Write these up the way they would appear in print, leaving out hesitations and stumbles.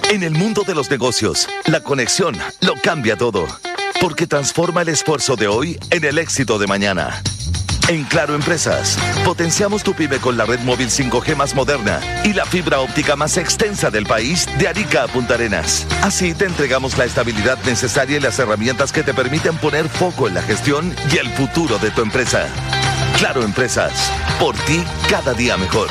En el mundo de los negocios, la conexión lo cambia todo, porque transforma el esfuerzo de hoy en el éxito de mañana. En Claro Empresas, potenciamos tu pyme con la red móvil 5G más moderna y la fibra óptica más extensa del país, de Arica a Punta Arenas. Así te entregamos la estabilidad necesaria y las herramientas que te permiten poner foco en la gestión y el futuro de tu empresa. Claro Empresas, por ti cada día mejor.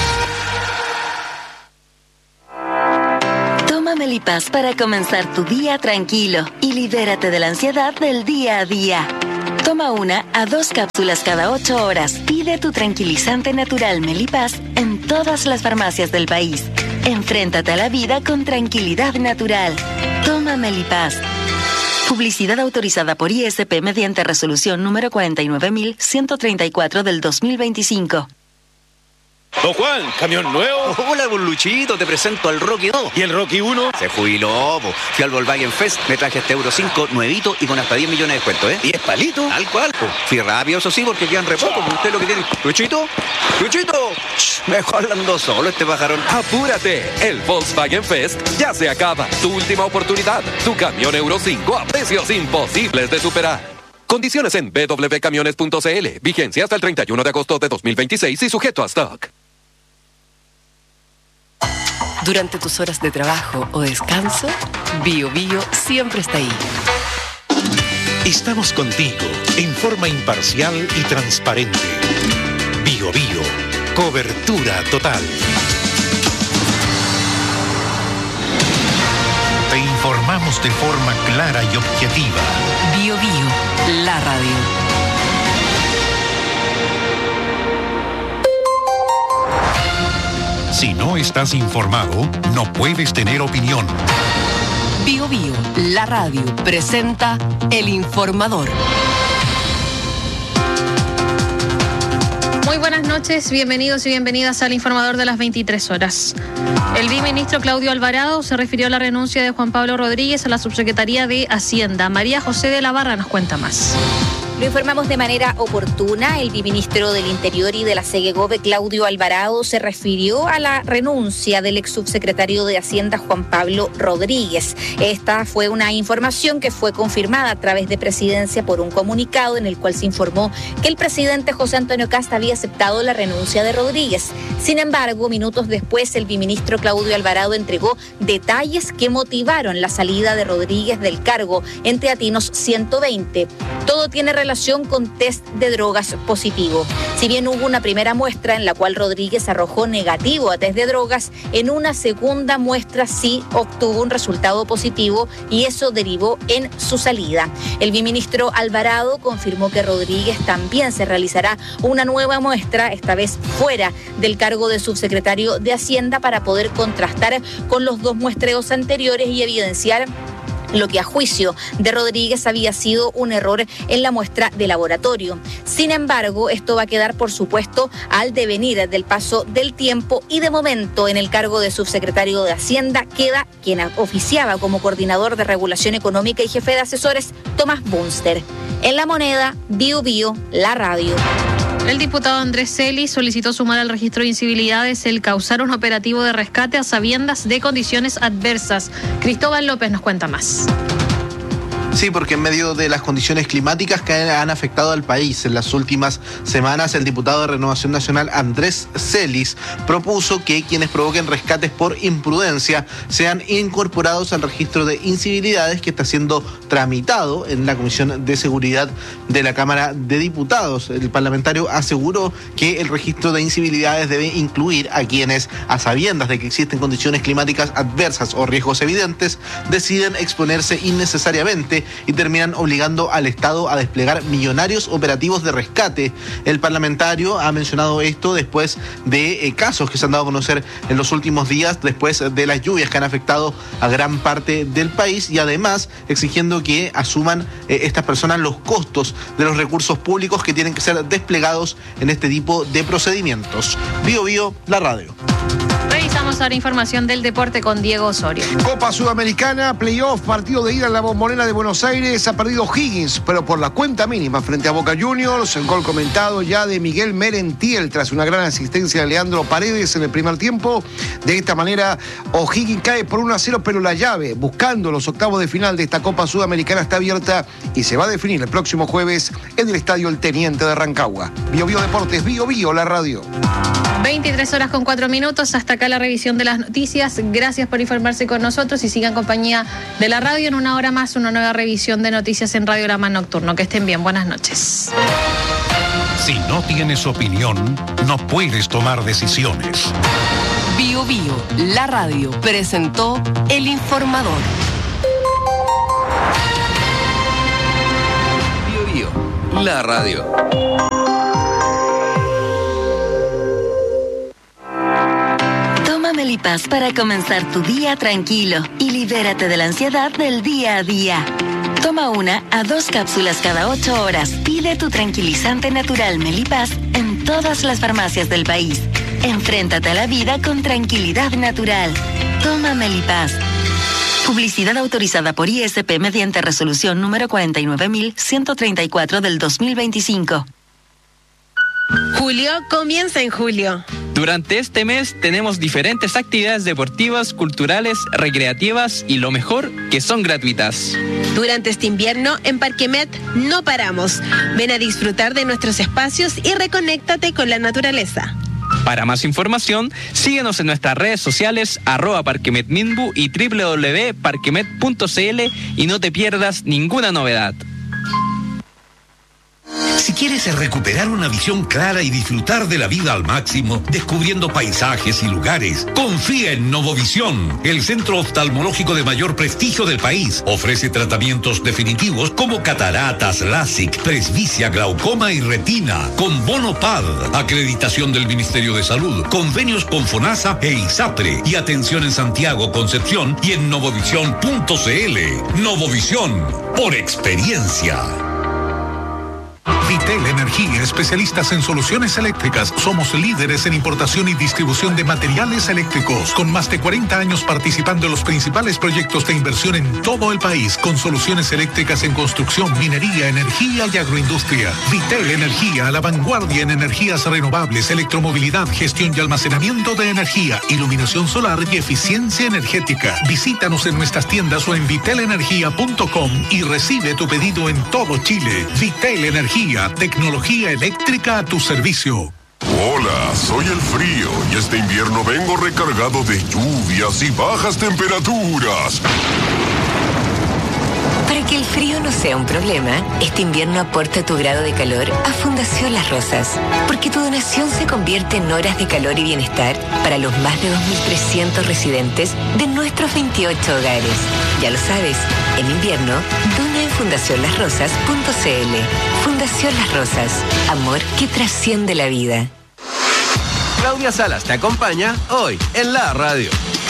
Toma Melipaz para comenzar tu día tranquilo y libérate de la ansiedad del día a día. Toma 1 a 2 cápsulas cada 8 horas. Pide tu tranquilizante natural Melipaz en todas las farmacias del país. Enfréntate a la vida con tranquilidad natural. Toma Melipaz. Publicidad autorizada por ISP mediante resolución número 49134 del 2025. Don Juan, ¿camión nuevo? Hola, don Luchito, te presento al Rocky 2. ¿Y el Rocky 1? Se jubiló, po. Fui al Volkswagen Fest, me traje este Euro 5 nuevito y con hasta 10 millones de descuento, ¿eh? ¿10 palitos? Tal cual, po. Fui rápido, eso sí, porque quedan re poco, po. Usted lo que tiene. ¡Luchito! ¡Luchito! Me dejó hablando solo este pajarón. ¡Apúrate! El Volkswagen Fest ya se acaba. Tu última oportunidad. Tu camión Euro 5 a precios imposibles de superar. Condiciones en www.camiones.cl. Vigencia hasta el 31 de agosto de 2026 y sujeto a stock. Durante tus horas de trabajo o descanso, Bio Bio siempre está ahí. Estamos contigo en forma imparcial y transparente. Bio Bio, cobertura total. Te informamos de forma clara y objetiva. Bio Bio, la radio. Si no estás informado, no puedes tener opinión. Bio Bio, la radio, presenta El Informador. Muy buenas noches, bienvenidos y bienvenidas al Informador de las 23 horas. El viceministro Claudio Alvarado se refirió a la renuncia de Juan Pablo Rodríguez a la subsecretaría de Hacienda. María José de la Barra nos cuenta más. Lo informamos de manera oportuna. El viceministro del Interior y de la Segegove, Claudio Alvarado, se refirió a la renuncia del ex subsecretario de Hacienda, Juan Pablo Rodríguez. Esta fue una información que fue confirmada a través de Presidencia por un comunicado en el cual se informó que el presidente José Antonio Kast había aceptado la renuncia de Rodríguez. Sin embargo, minutos después, el viceministro Claudio Alvarado entregó detalles que motivaron la salida de Rodríguez del cargo en Teatinos 120. Todo tiene relación con test de drogas positivo. Si bien hubo una primera muestra en la cual Rodríguez arrojó negativo a test de drogas, en una segunda muestra sí obtuvo un resultado positivo y eso derivó en su salida. El viceministro Alvarado confirmó que Rodríguez también se realizará una nueva muestra, esta vez fuera del cargo de subsecretario de Hacienda, para poder contrastar con los 2 muestreos anteriores y evidenciar lo que a juicio de Rodríguez había sido un error en la muestra de laboratorio. Sin embargo, esto va a quedar, por supuesto, al devenir del paso del tiempo y de momento en el cargo de subsecretario de Hacienda queda quien oficiaba como coordinador de regulación económica y jefe de asesores, Tomás Bunster. En La Moneda, Bio Bio, la radio. El diputado Andrés Celis solicitó sumar al registro de incivilidades el causar un operativo de rescate a sabiendas de condiciones adversas. Cristóbal López nos cuenta más. Sí, porque en medio de las condiciones climáticas que han afectado al país en las últimas semanas, el diputado de Renovación Nacional Andrés Celis propuso que quienes provoquen rescates por imprudencia sean incorporados al registro de incivilidades que está siendo tramitado en la Comisión de Seguridad de la Cámara de Diputados. El parlamentario aseguró que el registro de incivilidades debe incluir a quienes, a sabiendas de que existen condiciones climáticas adversas o riesgos evidentes, deciden exponerse innecesariamente y terminan obligando al Estado a desplegar millonarios operativos de rescate. El parlamentario ha mencionado esto después de casos que se han dado a conocer en los últimos días, después de las lluvias que han afectado a gran parte del país, y además exigiendo que asuman estas personas los costos de los recursos públicos que tienen que ser desplegados en este tipo de procedimientos. Bio Bio, la radio. Revisamos ahora información del deporte con Diego Osorio. Copa Sudamericana, playoff, partido de ida en la Bombonera de Buenos Buenos Aires ha perdido Higgins, pero por la cuenta mínima frente a Boca Juniors. El gol comentado ya de Miguel Merentiel tras una gran asistencia de Leandro Paredes en el primer tiempo. De esta manera, O'Higgins cae por 1-0, pero la llave, buscando los octavos de final de esta Copa Sudamericana, está abierta y se va a definir el próximo jueves en el Estadio El Teniente de Rancagua. Bio Bio Deportes, Bio Bio, la radio. 23:04. Hasta acá la revisión de las noticias. Gracias por informarse con nosotros y sigan compañía de la radio. En una hora más, una nueva revisión de noticias en Radio Gramán Nocturno. Que estén bien. Buenas noches. Si no tienes opinión, no puedes tomar decisiones. Bio Bio, la radio, presentó El Informador. Bio Bio, la radio. Toma Melipaz para comenzar tu día tranquilo y libérate de la ansiedad del día a día. Toma 1 a 2 cápsulas cada 8 horas. Pide tu tranquilizante natural Melipaz en todas las farmacias del país. Enfréntate a la vida con tranquilidad natural. Toma Melipaz. Publicidad autorizada por ISP mediante resolución número 49134 del 2025. Julio comienza en julio. Durante este mes tenemos diferentes actividades deportivas, culturales, recreativas y lo mejor, que son gratuitas. Durante este invierno en Parquemet no paramos. Ven a disfrutar de nuestros espacios y reconéctate con la naturaleza. Para más información, síguenos en nuestras redes sociales @parquemetminbu y www.parquemet.cl y no te pierdas ninguna novedad. Si quieres recuperar una visión clara y disfrutar de la vida al máximo, descubriendo paisajes y lugares, confía en Novovisión, el centro oftalmológico de mayor prestigio del país. Ofrece tratamientos definitivos como cataratas, LASIK, presbicia, glaucoma y retina, con bono PAD, acreditación del Ministerio de Salud, convenios con FONASA e ISAPRE, y atención en Santiago, Concepción y en novovisión.cl. Novovisión, por experiencia. Vitel Energía, especialistas en soluciones eléctricas. Somos líderes en importación y distribución de materiales eléctricos, con más de 40 años participando en los principales proyectos de inversión en todo el país, con soluciones eléctricas en construcción, minería, energía y agroindustria. Vitel Energía, a la vanguardia en energías renovables, electromovilidad, gestión y almacenamiento de energía, iluminación solar y eficiencia energética. Visítanos en nuestras tiendas o en vitelenergia.com y recibe tu pedido en todo Chile. Vitel Energía, tecnología eléctrica a tu servicio. Hola, soy el frío y este invierno vengo recargado de lluvias y bajas temperaturas. Para que el frío no sea un problema, este invierno aporta tu grado de calor a Fundación Las Rosas, porque tu donación se convierte en horas de calor y bienestar para los más de 2.300 residentes de nuestros 28 hogares. Ya lo sabes, en invierno, dona en fundacionlasrosas.cl. Fundación Las Rosas, amor que trasciende la vida. Claudia Salas te acompaña hoy en la radio.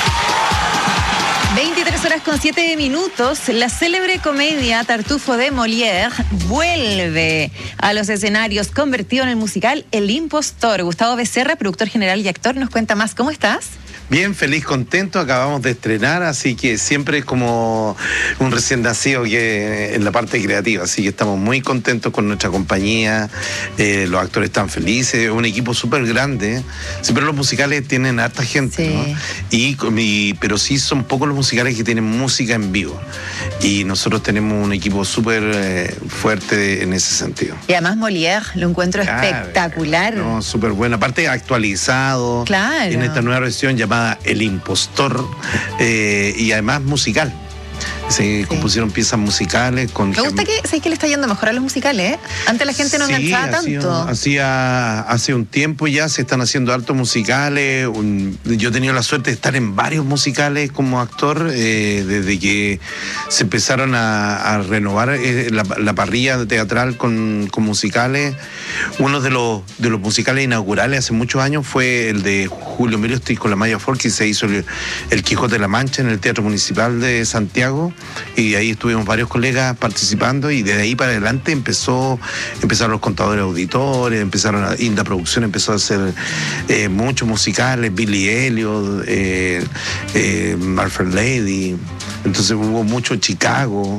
23:07. La célebre comedia Tartufo de Molière vuelve a los escenarios, convertido en el musical El Impostor. Gustavo Becerra, productor general y actor, nos cuenta más. ¿Cómo estás? Bien, feliz, contento, acabamos de estrenar, así que siempre es como un recién nacido que en la parte creativa, así que estamos muy contentos con nuestra compañía, los actores están felices, un equipo súper grande, siempre los musicales tienen harta gente, sí, ¿no? Pero sí son pocos los musicales que tienen música en vivo, y nosotros tenemos un equipo súper fuerte en ese sentido. Y además Molière lo encuentro espectacular. No, súper bueno, aparte actualizado, claro, en esta nueva versión llamada El Impostor, y además musical. Se compusieron piezas musicales con... Me gusta que le está yendo mejor a los musicales, ¿eh? Antes la gente no enganchaba tanto. Hace un tiempo ya se están haciendo hartos musicales. Yo he tenido la suerte de estar en varios musicales como actor, desde que se empezaron a renovar la parrilla teatral con musicales. Uno de los musicales inaugurales hace muchos años fue el de Julio Miliosti con la Maya Folk, que se hizo el Quijote de la Mancha en el Teatro Municipal de Santiago. Y ahí estuvimos varios colegas participando, y desde ahí para adelante empezaron los contadores auditores, Inda Producción empezó a hacer muchos musicales, Billy Elliot, My Fair Lady, entonces hubo mucho Chicago.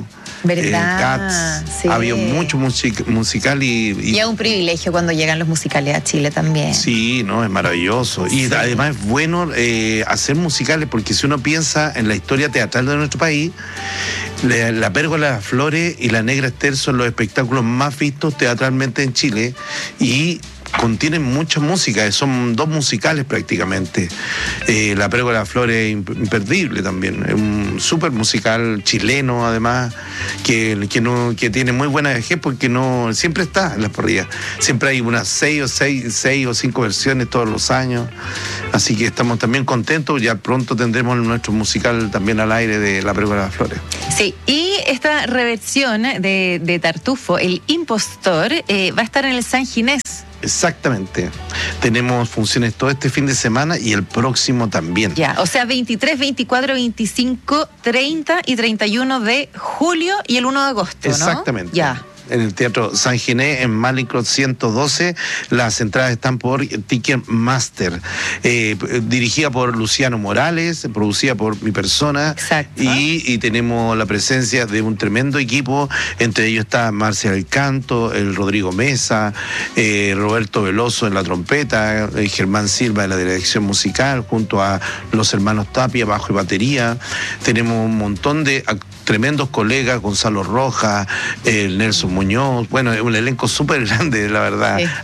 ¿Verdad? Cats. Sí. Había mucho musical Y es un privilegio cuando llegan los musicales a Chile también. Sí, no, es maravilloso. Y además es bueno hacer musicales, porque si uno piensa en la historia teatral de nuestro país, La Pérgola de las Flores y La Negra Esther son los espectáculos más vistos teatralmente en Chile y contienen mucha música, son 2 musicales prácticamente. La Pérgola de las Flores es imperdible también, es un súper musical chileno además, que tiene muy buena vejez porque no siempre está en las parrillas. Siempre hay unas 6 o 5 versiones todos los años, así que estamos también contentos. Ya pronto tendremos nuestro musical también al aire de La Pérgola de las Flores. Sí, y esta reversión de Tartufo, El Impostor, va a estar en el San Ginés. Exactamente. Tenemos funciones todo este fin de semana y el próximo también. Ya, o sea, 23, 24, 25, 30 y 31 de julio y el 1 de agosto, ¿no? Exactamente. Ya. En el Teatro San Ginés, en Malincrot 112. Las entradas están por Ticketmaster. Dirigida por Luciano Morales, producida por mi persona. Exacto. Y tenemos la presencia de un tremendo equipo. Entre ellos está Marcia del Canto, el Rodrigo Mesa, Roberto Veloso en la trompeta, Germán Silva en la dirección musical, junto a los hermanos Tapia, bajo y batería. Tenemos un montón de tremendos colegas, Gonzalo Rojas, Nelson Muñoz, bueno, es un elenco súper grande, la verdad. Sí.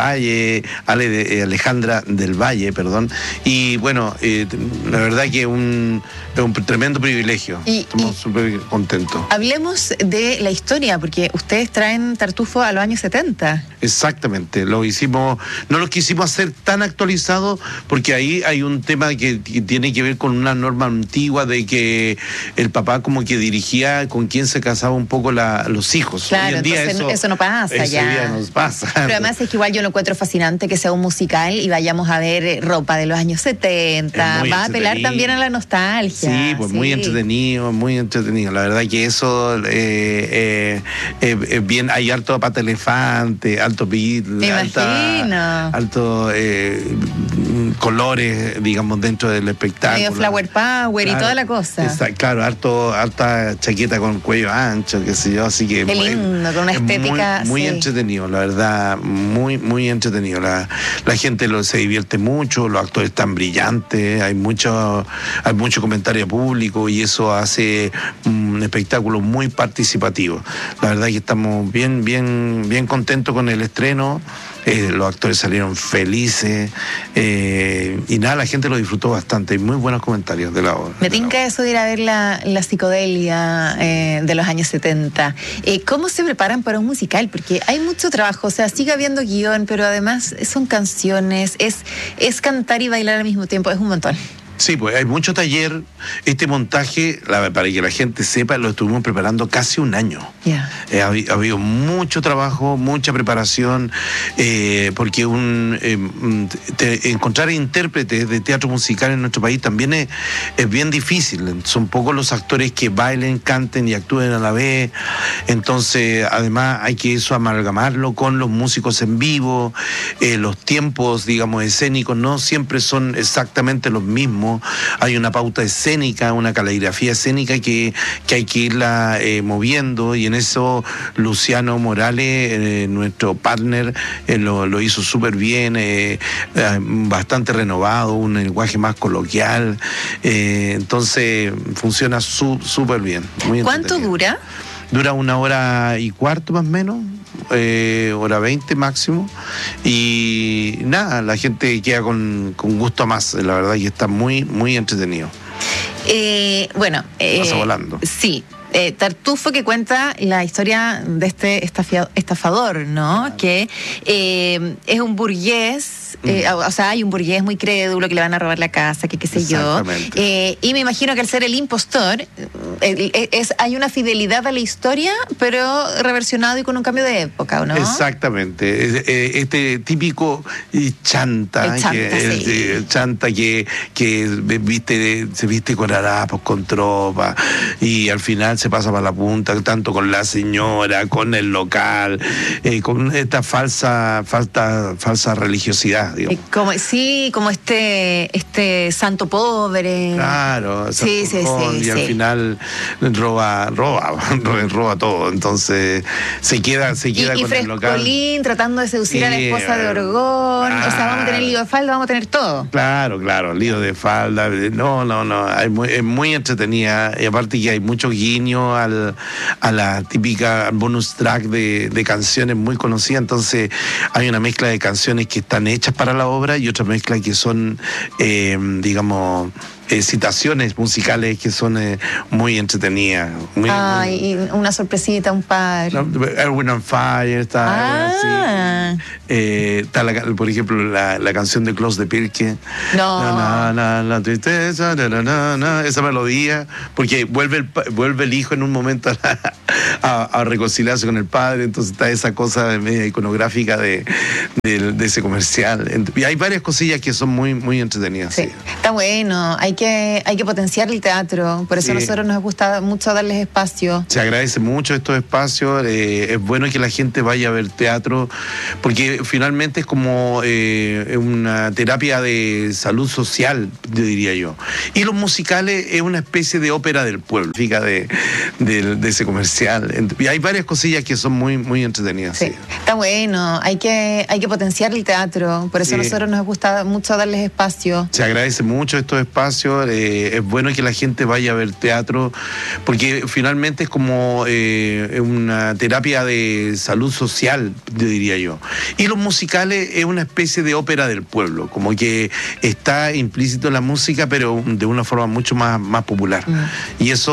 Alejandra del Valle, perdón. Y bueno, la verdad que es un tremendo privilegio. Estamos súper contentos. Hablemos de la historia, porque ustedes traen Tartufo a los años 70. Exactamente, no lo quisimos hacer tan actualizado, porque ahí hay un tema que tiene que ver con una norma antigua de que el papá como que dirigía con quién se casaba un poco los hijos. Claro, hoy en día eso no pasa eso ya. Ya nos pasa. Pero además es que igual yo lo encuentro fascinante que sea un musical y vayamos a ver ropa de los años 70. Va a apelar también a la nostalgia. Sí, pues sí. Muy entretenido. La verdad que eso bien, hay harto pata elefante, alto Beatle, alto colores, digamos, dentro del espectáculo. Medio flower power, claro, y toda la cosa. Claro, harta chaqueta con cuello ancho, qué sé yo, así que qué lindo, con una estética muy entretenido, la verdad, muy entretenido. La gente se divierte mucho, los actores están brillantes, hay mucho comentario público y eso hace un espectáculo muy participativo. La verdad que estamos bien contentos con el estreno. Los actores salieron felices y nada, la gente lo disfrutó bastante. Hay muy buenos comentarios de la obra. Me tinca eso de ir a ver la psicodelia de los años 70. ¿Cómo se preparan para un musical? Porque hay mucho trabajo, o sea, sigue habiendo guión, pero además son canciones, es cantar y bailar al mismo tiempo, es un montón. Sí, pues hay mucho taller. Este montaje, para que la gente sepa, lo estuvimos preparando casi un año. Yeah. Ha habido mucho trabajo, mucha preparación, porque encontrar intérpretes de teatro musical en nuestro país también es bien difícil. Son pocos los actores que bailen, canten y actúen a la vez. Entonces, además, hay que amalgamarlo con los músicos en vivo. Los tiempos, digamos, escénicos no siempre son exactamente los mismos. Hay una pauta escénica, una caligrafía escénica que hay que irla moviendo, y en eso Luciano Morales, nuestro partner, lo hizo súper bien, bastante renovado, un lenguaje más coloquial, entonces funciona súper bien. ¿Cuánto dura? Dura 1 hora y cuarto más o menos. Hora 20 máximo, y nada, la gente queda con gusto a más, la verdad que está muy entretenido. Bueno, pasa volando. Sí. Tartufo, que cuenta la historia de este estafador, ¿no? Que es un burgués, o sea, hay un burgués muy crédulo que le van a robar la casa, que qué sé yo. Y me imagino que al ser el impostor, hay una fidelidad a la historia, pero reversionado y con un cambio de época, ¿no? Exactamente. Este típico chanta, que se viste con harapos, con tropa, y al final se pasa para la punta, tanto con la señora, con el local, con esta falsa religiosidad. más, digamos. Como este santo pobre. Claro, sí, y al final roba todo, entonces se queda y con el local. Frescolín tratando de seducir a la esposa de Orgón, o sea, vamos a tener lío de falda, vamos a tener todo. Claro, lío de falda, es muy entretenida, y aparte que hay mucho guiño a la típica bonus track de canciones muy conocidas, entonces hay una mezcla de canciones que están hechas para la obra y otra mezcla que son, citaciones musicales que son muy entretenidas. Y una sorpresita, un par. Erwin on Fire, está por ejemplo, la canción de Klaus de Pirke. La tristeza, esa melodía, porque vuelve el hijo en un momento a reconciliarse con el padre, entonces está esa cosa media iconográfica de ese comercial. Y hay varias cosillas que son muy, muy entretenidas. Sí. Está bueno, hay que potenciar el teatro, por eso a nosotros nos gusta mucho darles espacio. Se agradece mucho estos espacios, es bueno que la gente vaya a ver teatro, porque finalmente es como una terapia de salud social, diría yo. Y los musicales es una especie de ópera del pueblo, de ese comercial. Y hay varias cosillas que son muy, muy entretenidas. Sí. Está bueno, hay que potenciar el teatro, por eso a nosotros nos gusta mucho darles espacio. Se agradece mucho estos espacios, es bueno que la gente vaya a ver teatro, porque finalmente es como una terapia de salud social, diría yo. Y los musicales es una especie de ópera del pueblo, como que está implícito en la música, pero de una forma mucho más popular. Y eso